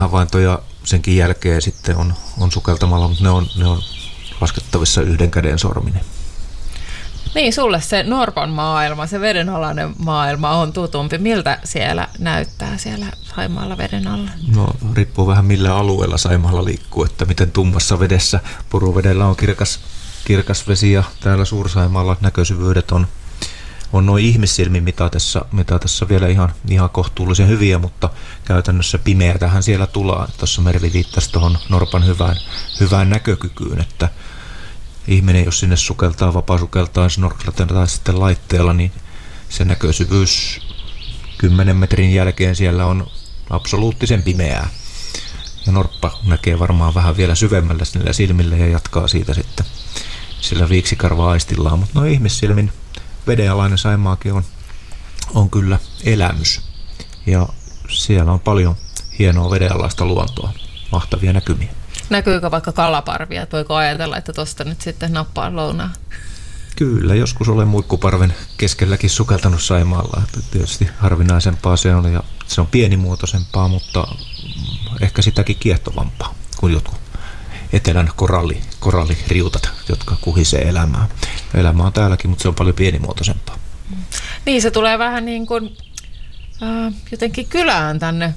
havaintoja senkin jälkeen sitten on sukeltamalla, mutta ne on laskettavissa yhden käden sorminen. Niin, sulle se norpan maailma, se vedenalainen maailma on tutumpi. Miltä siellä näyttää siellä Saimaalla veden alla? No, riippuu vähän millä alueella Saimaalla liikkuu, että miten tummassa vedessä. Puruvedellä on kirkas vesi ja täällä Suur-Saimaalla näkösyvyydet on noin ihmissilmin mitatessa vielä ihan kohtuullisen hyviä, mutta käytännössä pimeätähän siellä tullaan. Tuossa Mervi viittasi tuohon norpan hyvään näkökykyyn, että ihminen, jos sinne sukeltaa, vapaa-sukeltaa, snorklaten tai sitten laitteella, niin se näkösyvyys 10 metrin jälkeen siellä on absoluuttisen pimeää. Ja norppa näkee varmaan vähän vielä syvemmällä sillä silmillä ja jatkaa siitä sitten sillä viiksikarva-aistillaan. Mutta no ihmissilmin vedenalainen Saimaakin on kyllä elämys. Ja siellä on paljon hienoa vedenalaista luontoa, mahtavia näkymiä. Näkyykö vaikka kalaparvia? Voiko ajatella, että tuosta nyt sitten nappaan lounaa? Kyllä, joskus olen muikkuparven keskelläkin sukeltanut Saimaalla. Tietysti harvinaisempaa se on ja se on pienimuotoisempaa, mutta ehkä sitäkin kiehtovampaa kuin jotkut etelän koralliriutat, jotka kuhisee elämää. Elämä on täälläkin, mutta se on paljon pienimuotoisempaa. Niin, se tulee vähän niin kuin jotenkin kylään tänne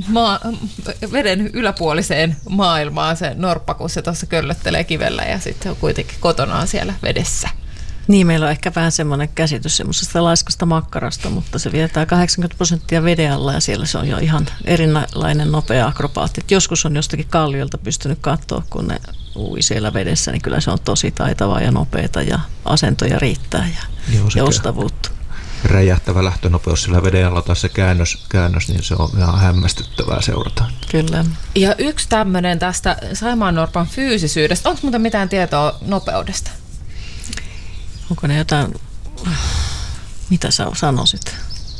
veden yläpuoliseen maailmaan se norppa, kun se tuossa köllöttelee kivellä ja sitten se on kuitenkin kotonaan siellä vedessä. Niin, meillä on ehkä vähän semmoinen käsitys semmoisesta laiskasta makkarasta, mutta se vietää 80% veden alla ja siellä se on jo ihan erilainen nopea akrobaatti. Joskus on jostakin kalliolta pystynyt katsoa, kun ne ui siellä vedessä, niin kyllä se on tosi taitavaa ja nopeata ja asentoja riittää ja joustavuutta. Räjähtävä lähtönopeus sillä veden alla tai se käännös, niin se on ihan hämmästyttävää seurata. Kyllä. Ja yksi tämmöinen tästä saimaannorpan fyysisyydestä, onko muuta mitään tietoa nopeudesta? Onko ne jotain, mitä sä sanoisit?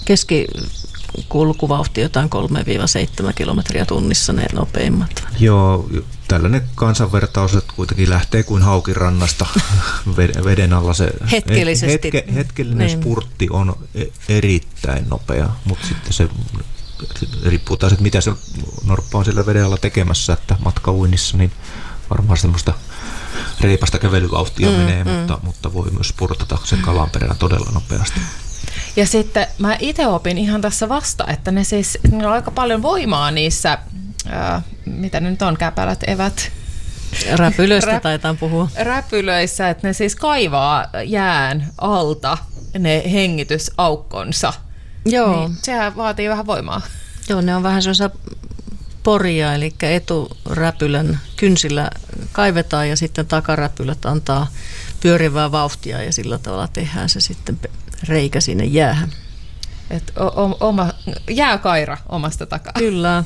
Keskikulkuvauhti jotain 3-7 kilometriä tunnissa ne nopeimmat. Joo, tällainen kansanvertaus, että kuitenkin lähtee kuin haukirannasta veden alla. Se hetkellinen spurtti on erittäin nopea, mutta sitten se riippuu taas, että mitä se norppa on sillä veden alla tekemässä, että matkauinnissa, niin varmaan semmoista reipasta kävelyvauhtia menee, mutta voi myös spurtata sen kalan perään todella nopeasti. Ja sitten mä itse opin ihan tässä vasta, että niillä on aika paljon voimaa niissä, mitä ne nyt on, käpälät, evät. Räpylöistä taitaan puhua. Räpylöissä, että ne siis kaivaa jään alta ne hengitysaukkonsa. Joo. Niin, sehän vaatii vähän voimaa. Joo, ne on vähän sellaisia poria, eli eturäpylän kynsillä kaivetaan ja sitten takaräpylät antaa pyörivää vauhtia ja sillä tavalla tehdään se sitten reikä sinne jäähän. Et oma jääkaira omasta takaa. Kyllä.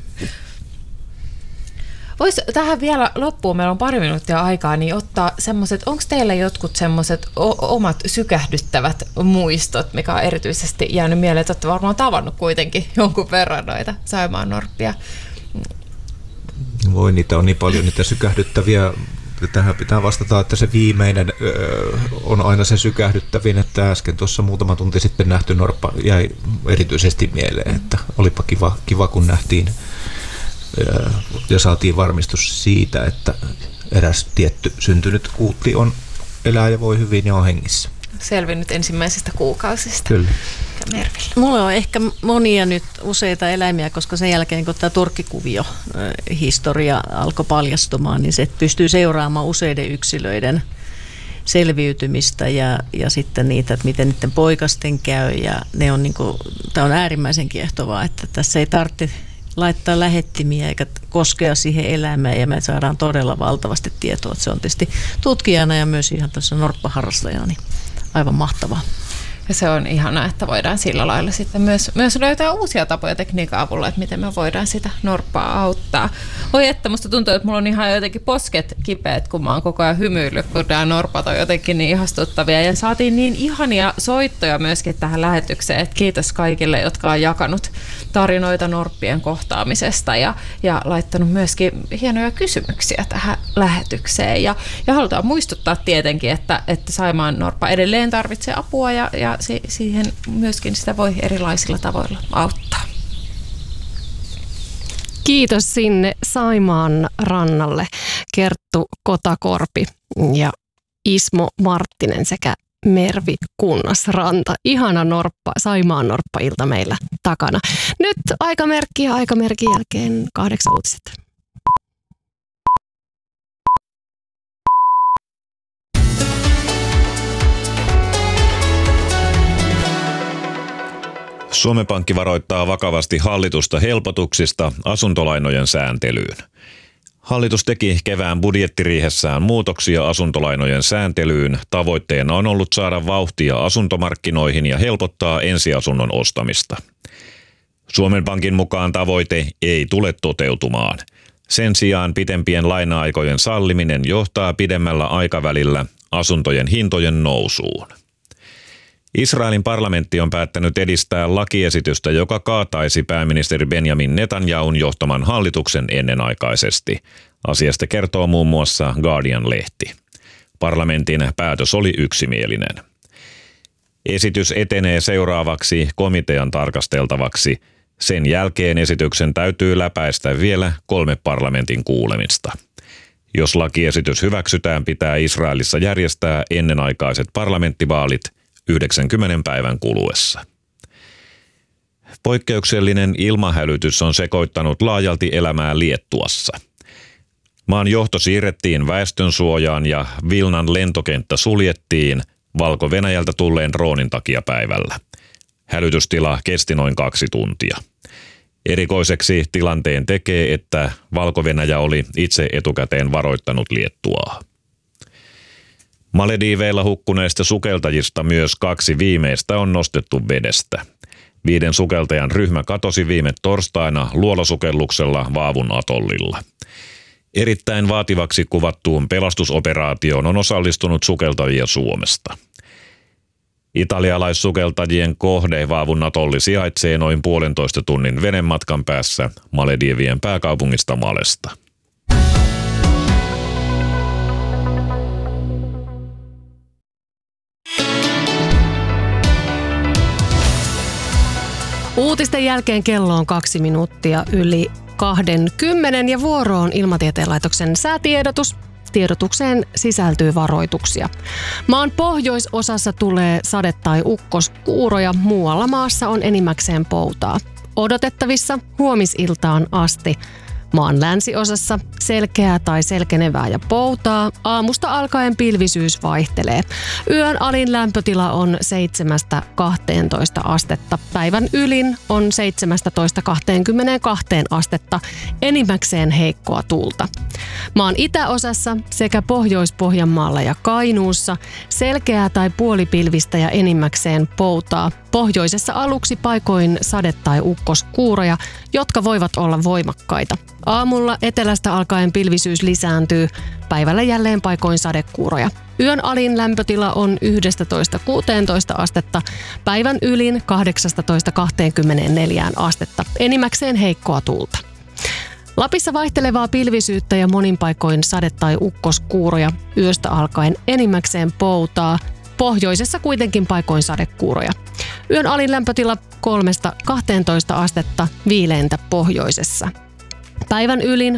Vois tähän vielä loppuun, meillä on pari minuuttia aikaa, niin ottaa semmoiset, onko teillä jotkut semmoiset omat sykähdyttävät muistot, mikä on erityisesti jäänyt mieleen, että olette varmaan tavannut kuitenkin jonkun verran noita saimaannorppia. Voi, niitä on niin paljon, niitä sykähdyttäviä. Tähän pitää vastata, että se viimeinen on aina se sykähdyttävin, että äsken tuossa muutama tunti sitten nähty norppa jäi erityisesti mieleen, että olipa kiva kun nähtiin ja saatiin varmistus siitä, että eräs tietty syntynyt kuutti on elää ja voi hyvin ja on hengissä. Selvinnyt ensimmäisistä kuukausista. Kyllä. Mervillä. Mulla on ehkä monia nyt useita eläimiä, koska sen jälkeen kun tämä turkkikuvio-historia alkoi paljastumaan, niin se pystyy seuraamaan useiden yksilöiden selviytymistä ja sitten niitä, että miten niiden poikasten käy. Ja ne on tämä on äärimmäisen kiehtovaa, että tässä ei tarvitse laittaa lähettimiä eikä koskea siihen elämään ja me saadaan todella valtavasti tietoa. Että se on tietysti tutkijana ja myös ihan tässä norppaharrastajana niin aivan mahtavaa. Ja se on ihanaa, että voidaan sillä lailla sitten myös löytää uusia tapoja tekniikan avulla, että miten me voidaan sitä norppaa auttaa. Oi että musta tuntuu, että mulla on ihan jotenkin posket kipeät, kun mä oon koko ajan hymyillyt, kun nämä norpat on jotenkin niin ihastuttavia. Ja saatiin niin ihania soittoja myöskin tähän lähetykseen, että kiitos kaikille, jotka on jakanut tarinoita norppien kohtaamisesta ja laittanut myöskin hienoja kysymyksiä tähän lähetykseen. Ja halutaan muistuttaa tietenkin, että Saimaan norppa edelleen tarvitsee apua ja siihen myöskin sitä voi erilaisilla tavoilla auttaa. Kiitos sinne Saimaan rannalle Kerttu Kotakorpi ja Ismo Marttinen sekä Mervi Kunnasranta. Ihana Saimaan norppa-ilta meillä takana. Nyt aikamerkki ja aikamerkin jälkeen 8 uutiset. Suomen Pankki varoittaa vakavasti hallitusta helpotuksista asuntolainojen sääntelyyn. Hallitus teki kevään budjettiriihessään muutoksia asuntolainojen sääntelyyn. Tavoitteena on ollut saada vauhtia asuntomarkkinoihin ja helpottaa ensiasunnon ostamista. Suomen Pankin mukaan tavoite ei tule toteutumaan. Sen sijaan pitempien laina-aikojen salliminen johtaa pidemmällä aikavälillä asuntojen hintojen nousuun. Israelin parlamentti on päättänyt edistää lakiesitystä, joka kaataisi pääministeri Benjamin Netanyahun johtaman hallituksen ennenaikaisesti. Asiasta kertoo muun muassa Guardian-lehti. Parlamentin päätös oli yksimielinen. Esitys etenee seuraavaksi komitean tarkasteltavaksi. Sen jälkeen esityksen täytyy läpäistä vielä 3 parlamentin kuulemista. Jos lakiesitys hyväksytään, pitää Israelissa järjestää ennenaikaiset parlamenttivaalit 90 päivän kuluessa. Poikkeuksellinen ilmahälytys on sekoittanut laajalti elämää Liettuassa. Maan johto siirrettiin väestönsuojaan ja Vilnan lentokenttä suljettiin Valko-Venäjältä tulleen droonin takia päivällä. Hälytystila kesti noin 2 tuntia. Erikoiseksi tilanteen tekee, että Valko-Venäjä oli itse etukäteen varoittanut Liettuaa. Malediiveilla hukkuneista sukeltajista myös 2 viimeistä on nostettu vedestä. 5 sukeltajan ryhmä katosi viime torstaina luolasukelluksella Vaavun atollilla. Erittäin vaativaksi kuvattuun pelastusoperaatioon on osallistunut sukeltajia Suomesta. Italialaissukeltajien kohde Vaavun atolli sijaitsee noin 1,5 tunnin venematkan päässä Malediivien pääkaupungista Malesta. Uutisten jälkeen kello on 2 minuuttia yli 20 ja vuoroon Ilmatieteen laitoksen säätiedotus. Tiedotukseen sisältyy varoituksia. Maan pohjoisosassa tulee sade- tai ukkoskuuroja, muualla maassa on enimmäkseen poutaa. Odotettavissa huomisiltaan asti. Maan länsiosassa selkeää tai selkenevää ja poutaa. Aamusta alkaen pilvisyys vaihtelee. Yön alin lämpötila on 7-12 astetta. Päivän ylin on 17-22 astetta. Enimmäkseen heikkoa tuulta. Maan itäosassa sekä Pohjois-Pohjanmaalla ja Kainuussa selkeää tai puolipilvistä ja enimmäkseen poutaa. Pohjoisessa aluksi paikoin sade- tai ukkoskuuroja, jotka voivat olla voimakkaita. Aamulla etelästä alkaen pilvisyys lisääntyy, päivällä jälleen paikoin sadekuuroja. Yön alin lämpötila on 11-16 astetta, päivän ylin 18-24 astetta, enimmäkseen heikkoa tuulta. Lapissa vaihtelevaa pilvisyyttä ja monin paikoin sade- tai ukkoskuuroja, yöstä alkaen enimmäkseen poutaa, pohjoisessa kuitenkin paikoin sadekuuroja. Yön alin lämpötila 3-12 astetta, viileintä pohjoisessa. Päivän ylin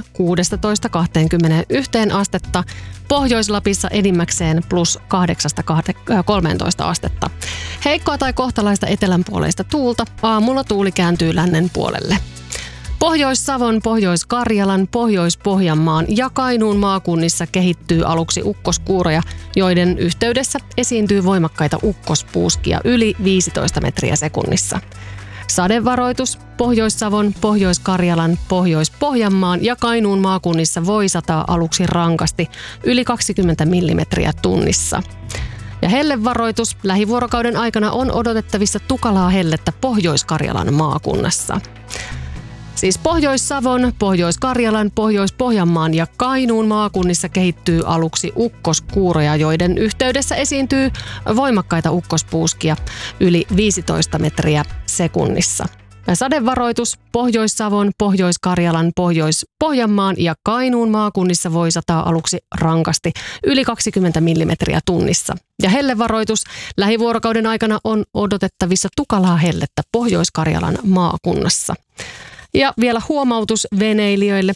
16-21 astetta, Pohjois-Lapissa enimmäkseen plus 8-13 astetta. Heikkoa tai kohtalaista etelänpuoleista tuulta, aamulla tuuli kääntyy lännen puolelle. Pohjois-Savon, Pohjois-Karjalan, Pohjois-Pohjanmaan ja Kainuun maakunnissa kehittyy aluksi ukkoskuuroja, joiden yhteydessä esiintyy voimakkaita ukkospuuskia yli 15 metriä sekunnissa. Sadevaroitus Pohjois-Savon, Pohjois-Karjalan, Pohjois-Pohjanmaan ja Kainuun maakunnissa voi sataa aluksi rankasti yli 20 millimetriä tunnissa. Ja hellevaroitus lähivuorokauden aikana on odotettavissa tukalaa hellettä Pohjois-Karjalan maakunnassa. Siis Pohjois-Savon, Pohjois-Karjalan, Pohjois-Pohjanmaan ja Kainuun maakunnissa kehittyy aluksi ukkoskuuroja, joiden yhteydessä esiintyy voimakkaita ukkospuuskia yli 15 metriä sekunnissa. Sadevaroitus Pohjois-Savon, Pohjois-Karjalan, Pohjois-Pohjanmaan ja Kainuun maakunnissa voi sataa aluksi rankasti yli 20 millimetriä tunnissa. Ja hellevaroitus lähivuorokauden aikana on odotettavissa tukalaa hellettä Pohjois-Karjalan maakunnassa. Ja vielä huomautus veneilijöille.